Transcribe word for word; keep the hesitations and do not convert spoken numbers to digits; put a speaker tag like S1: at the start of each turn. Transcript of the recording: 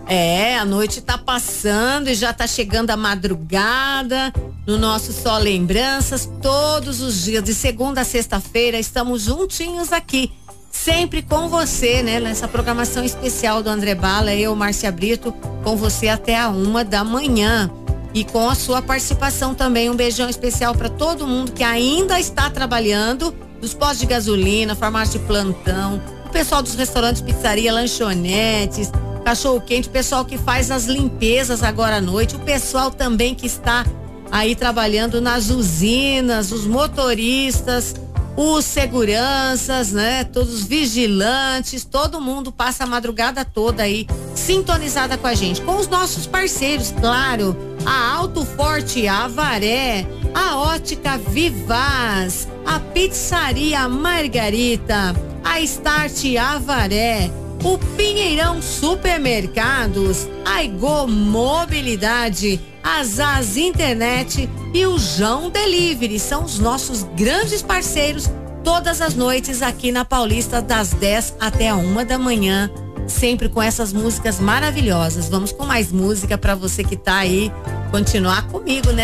S1: É, a noite tá passando e já tá chegando a madrugada. No nosso Só Lembranças, todos os dias, de segunda a sexta-feira, estamos juntinhos aqui, sempre com você, né? Nessa programação especial do André Bala, eu, Márcia Brito, com você até a uma da manhã. E com a sua participação também, um beijão especial para todo mundo que ainda está trabalhando, dos postos de gasolina, farmácia de plantão, o pessoal dos restaurantes, pizzaria, lanchonetes, cachorro quente, o pessoal que faz as limpezas agora à noite, o pessoal também que está aí trabalhando nas usinas, os motoristas, os seguranças, né? Todos os vigilantes, todo mundo passa a madrugada toda aí sintonizada com a gente, com os nossos parceiros, claro, a Alto Forte Avaré, a Ótica Vivaz, a Pizzaria Margarita, a Start Avaré, o Pinheirão Supermercados, a Igor Mobilidade, a Zaz Internet e o João Delivery são os nossos grandes parceiros todas as noites aqui na Paulista, das dez até a uma da manhã, sempre com essas músicas maravilhosas. Vamos com mais música para você que tá aí continuar comigo, né?